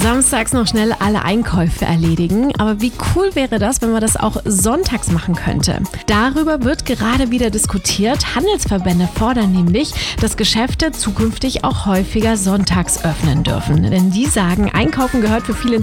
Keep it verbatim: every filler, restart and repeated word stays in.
Samstags noch schnell alle Einkäufe erledigen. Aber wie cool wäre das, wenn man das auch sonntags machen könnte? Darüber wird gerade wieder diskutiert. Handelsverbände fordern nämlich, dass Geschäfte zukünftig auch häufiger sonntags öffnen dürfen. Denn die sagen, Einkaufen gehört für viele